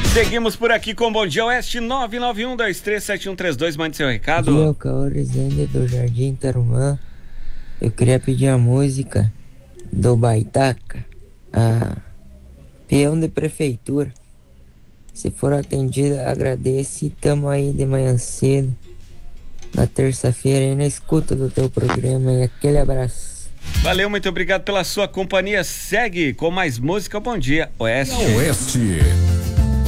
Seguimos por aqui com Bom Dia Oeste, 991237132. Mande seu recado. Bom dia, Caô Rezende do Jardim Tarumã. Eu queria pedir a música do Baitaca, a peão de prefeitura. Se for atendida, agradeço e tamo aí de manhã cedo, na terça-feira, aí na escuta do teu programa. E aquele abraço. Valeu, muito obrigado pela sua companhia. Segue com mais música. Bom Dia Oeste. Oeste.